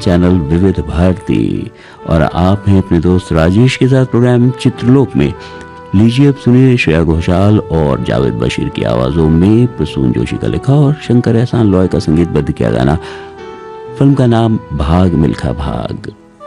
Channel विविध भारती और आप हैं अपने दोस्त राजेश के साथ प्रोग्राम चित्रलोक में। लीजिए अब सुनिए श्रेया घोषाल और जावेद बशीर की आवाजों में प्रसून जोशी का लिखा और शंकर एहसान लॉय का संगीतबद्ध किया गाना। फिल्म का नाम भाग मिल्खा भाग।